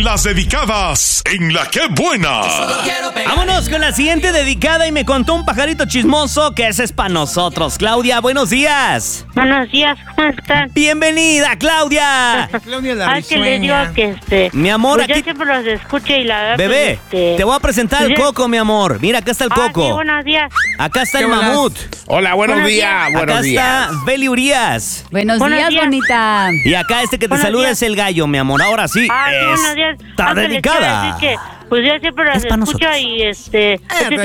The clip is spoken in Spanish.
las dedicadas en La Qué Buena. Vámonos con la siguiente dedicada y me contó un pajarito chismoso que ese es para nosotros. Claudia, buenos días. Buenos días, ¿cómo están? Bienvenida, Claudia. Claudia la Ay, que les digo que Mi amor, pues aquí... yo siempre los escucho y la verdad Bebé, pues, te voy a presentar el pues, Coco, mi amor. Mira, acá está el Coco. Sí, buenos días. Acá está el ¿Qué buenas? mamut. Hola, buenos Buenos días. días. Buenos Acá días. está Beli Urias. Buenos días, bonita. Y acá este que te Buenos saluda días. es el gallo, mi amor. Ahora sí, Sí, buenos días. está Antes les quiero dedicada. decir que, pues yo siempre los Es pa' escucho nosotros. y